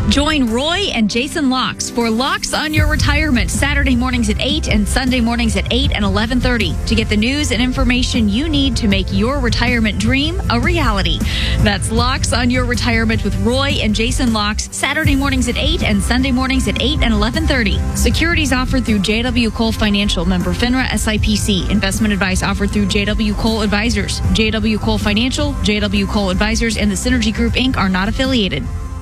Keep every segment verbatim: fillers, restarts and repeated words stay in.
Join Roy and Jason Locks for Locks on Your Retirement, Saturday mornings at eight and Sunday mornings at eight and eleven thirty to get the news and information you need to make your retirement dream a reality. That's Locks on Your Retirement with Roy and Jason Locks, Saturday mornings at eight and Sunday mornings at eight and eleven thirty. Securities offered through J W. Cole Financial, member FINRA S I P C. Investment advice offered through J W. Cole Advisors. J W. Cole Financial, J W. Cole Advisors, and the Synergy Group, Incorporated are not affiliated.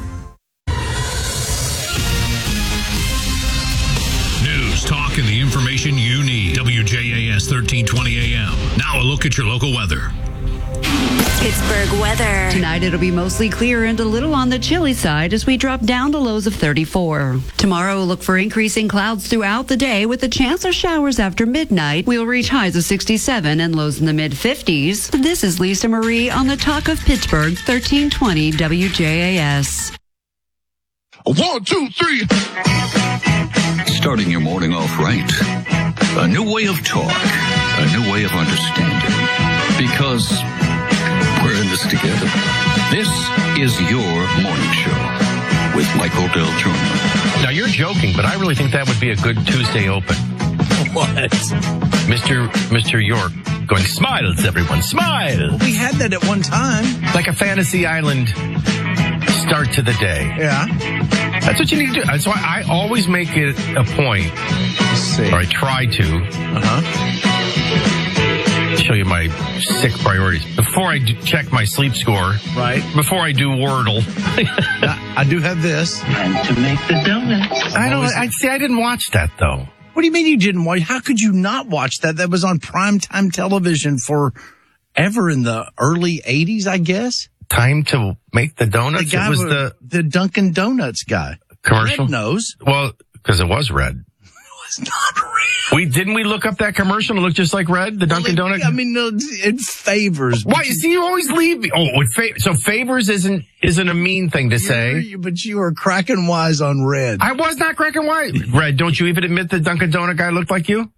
Talk and the information you need. W J A S thirteen twenty A M. Now a look at your local weather. Pittsburgh weather. Tonight it'll be mostly clear and a little on the chilly side as we drop down to lows of thirty-four. Tomorrow, look for increasing clouds throughout the day with a chance of showers after midnight. We'll reach highs of sixty-seven and lows in the mid-fifties. This is Lisa Marie on the Talk of Pittsburgh, thirteen twenty W J A S. One, two, three. Starting your morning off right. A new way of talk. A new way of understanding. Because we're in this together. This is your morning show with Michael Del Turno. Now, you're joking, but I really think that would be a good Tuesday open. What? Mister Mister York going, smiles, everyone, smile. We had that at one time. Like a Fantasy Island start to the day. Yeah. That's what you need to do. That's why I always make it a point, or I try to, uh-huh. show you my sick priorities. Before I do check my sleep score, right? Before I do Wordle. I, I do have this. Time to make the donuts. I don't, I see, I didn't watch that, though. What do you mean you didn't watch? How could you not watch that? That was on primetime television forever in the early eighties, I guess. Time to make the donuts? The guy it was was the the Dunkin' Donuts guy. Commercial? Red knows. Well, because it was red. It was not red. We didn't we look up that commercial? It looked just like red, the Dunkin' well, Donut. I mean, no, it favors. Why? You see, you always leave me. Oh, it fa- so favors isn't isn't a mean thing to say. You're, but you were cracking wise on red. I was not cracking wise. Red, don't you even admit the Dunkin' Donut guy looked like you?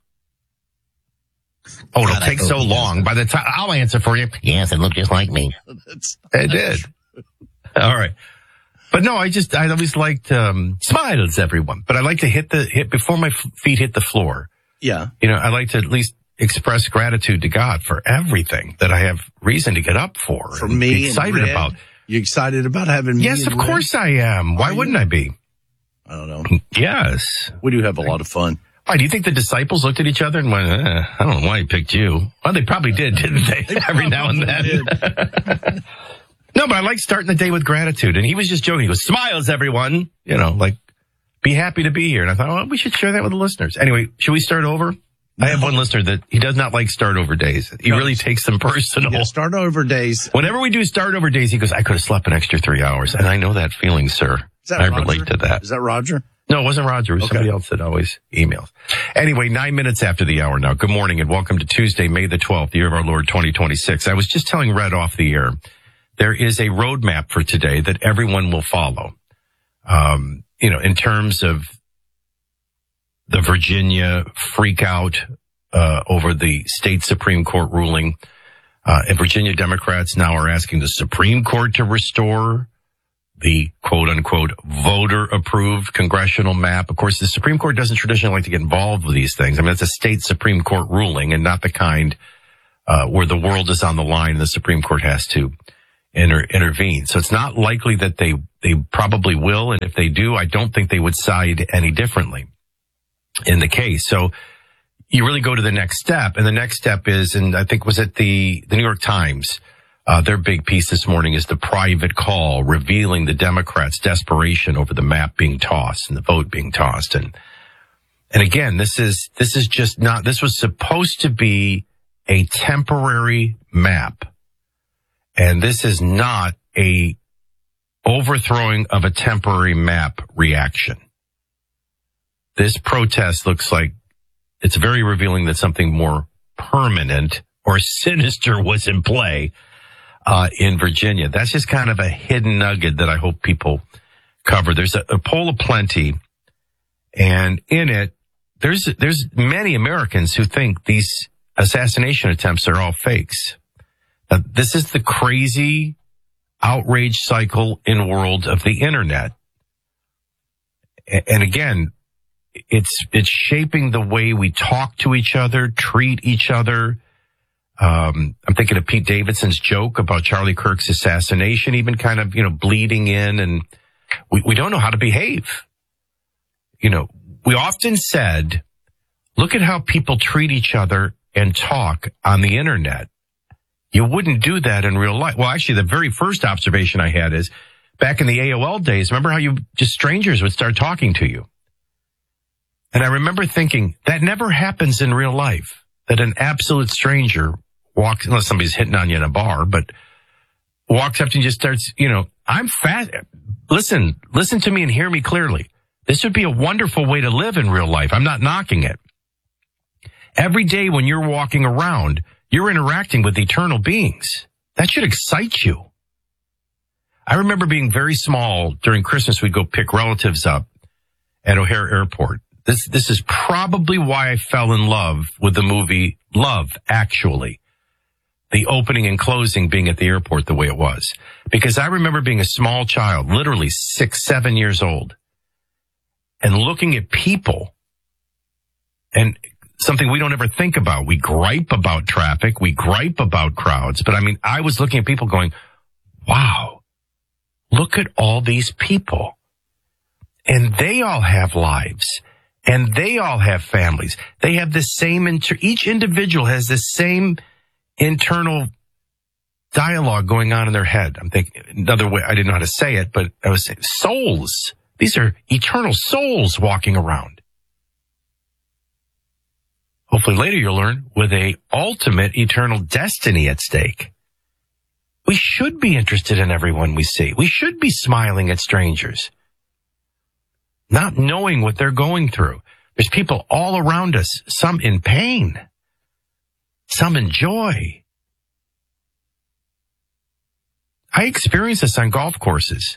Oh, it'll God, take so long. By the time I'll answer for you. Yes, it looked just like me. It did. All right. But no, I just, I always liked, um, smiles, everyone. But I like to hit the, hit before my f- feet hit the floor. Yeah. You know, I like to at least express gratitude to God for everything that I have reason to get up for. For and me, be excited and about. You excited about having me? Yes, of red? course I am. Why Are wouldn't you? I be? I don't know. Yes. We do have a lot of fun. Why, do you think the disciples looked at each other and went, eh, I don't know why he picked you? Well, they probably did, didn't they? They Every now and then. No, but I like starting the day with gratitude. And he was just joking. He goes, smiles, everyone. You know, like, be happy to be here. And I thought, well, we should share that with the listeners. Anyway, should we start over? I have one listener that he does not like start over days. He really takes them personal. Yeah, start over days. Whenever we do start over days, he goes, I could have slept an extra three hours. And I know that feeling, sir. Is that I Roger? relate to that. Is that Roger? No, it wasn't Roger. It was Okay. somebody else that always emails. Anyway, nine minutes after the hour now. Good morning and welcome to Tuesday, May the twelfth, year of our Lord twenty twenty-six. I was just telling Red off the air, there is a roadmap for today that everyone will follow. Um, you know, in terms of the Virginia freak out uh, over the state Supreme Court ruling. Uh, and Virginia Democrats now are asking the Supreme Court to restore the quote-unquote voter-approved congressional map. Of course, the Supreme Court doesn't traditionally like to get involved with these things. I mean, it's a state Supreme Court ruling and not the kind uh, where the world is on the line and the Supreme Court has to inter- intervene. So it's not likely that they, they probably will. And if they do, I don't think they would side any differently in the case. So you really go to the next step. And the next step is, and I think was it the, the New York Times, Uh, their big piece this morning is the private call revealing the Democrats' desperation over the map being tossed and the vote being tossed. And, and again, this is, this is just not, this was supposed to be a temporary map. And this is not a overthrowing of a temporary map reaction. This protest looks like it's very revealing that something more permanent or sinister was in play Uh, in Virginia. That's just kind of a hidden nugget that I hope people cover. There's a, a poll of plenty, and in it, there's there's many Americans who think these assassination attempts are all fakes. Uh, this is the crazy outrage cycle in world of the internet. And again, it's it's shaping the way we talk to each other, treat each other. Um, I'm thinking of Pete Davidson's joke about Charlie Kirk's assassination, even kind of, you know, bleeding in, and we, we don't know how to behave. You know, we often said, look at how people treat each other and talk on the internet. You wouldn't do that in real life. Well, actually, the very first observation I had is back in the A O L days, remember how you just strangers would start talking to you? And I remember thinking that never happens in real life, that an absolute stranger walks, unless somebody's hitting on you in a bar, but walks up to you and just starts, you know, I'm fat. Listen, listen to me and hear me clearly. This would be a wonderful way to live in real life. I'm not knocking it. Every day when you're walking around, you're interacting with eternal beings. That should excite you. I remember being very small during Christmas. We'd go pick relatives up at O'Hare Airport. This, this is probably why I fell in love with the movie Love, Actually. The opening and closing being at the airport the way it was. Because I remember being a small child, literally six, seven years old, and looking at people, and something we don't ever think about. We gripe about traffic. We gripe about crowds. But I mean, I was looking at people going, wow, look at all these people. And they all have lives. And they all have families. They have the same, inter- each individual has the same internal dialogue going on in their head. I'm thinking another way, I didn't know how to say it, but I was saying souls. These are eternal souls walking around. Hopefully later you'll learn with a ultimate eternal destiny at stake. We should be interested in everyone we see. We should be smiling at strangers, not knowing what they're going through. There's people all around us, some in pain, some in joy. I experience this on golf courses.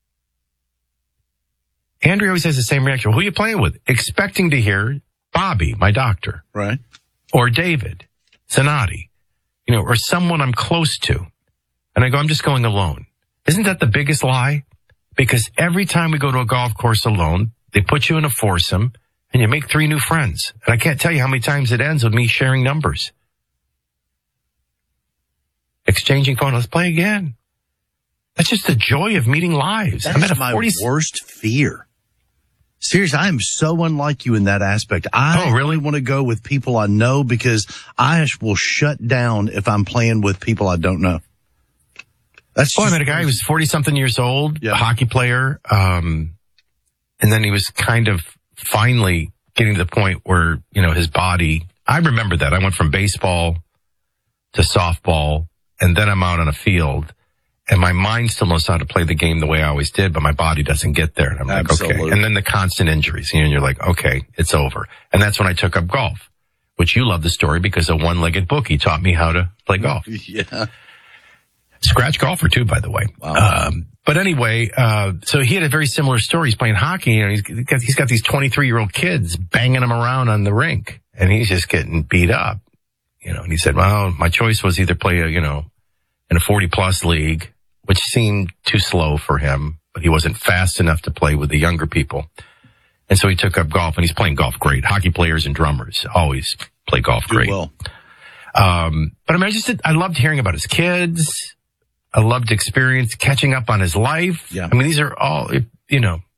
Andrea always has the same reaction. Who are you playing with? Expecting to hear Bobby, my doctor. Right. Or David, Zanatti, you know, or someone I'm close to. And I go, I'm just going alone. Isn't that the biggest lie? Because every time we go to a golf course alone, they put you in a foursome and you make three new friends. And I can't tell you how many times it ends with me sharing numbers. Exchanging phone. Let's play again. That's just the joy of meeting lives. That's I'm at a my forty worst fear. Seriously, I am so unlike you in that aspect. I oh, really want to go with people I know because I will shut down if I'm playing with people I don't know. That's oh, I met a guy who was forty-something years old, yeah. a hockey player, um, and then he was kind of finally getting to the point where, you know, his body, I remember that. I went from baseball to softball, and then I'm out on a field, and my mind still knows how to play the game the way I always did, but my body doesn't get there. And I'm Absolutely. like, okay. And then the constant injuries, you know, and you're like, okay, it's over. And that's when I took up golf, which you love the story because a one-legged bookie taught me how to play golf. Yeah. Scratch golfer too, by the way. Wow. Um, but anyway, uh, so he had a very similar story. He's playing hockey and he's got, he's got these twenty-three year old kids banging him around on the rink and he's just getting beat up, you know, and he said, well, my choice was either play a, you know, in a forty plus league, which seemed too slow for him, but he wasn't fast enough to play with the younger people. And so he took up golf and he's playing golf great. Hockey players and drummers always play golf Do great. well. Um, but I mean, I just, I loved hearing about his kids. I loved experience catching up on his life. Yeah. I mean, these are all, you know,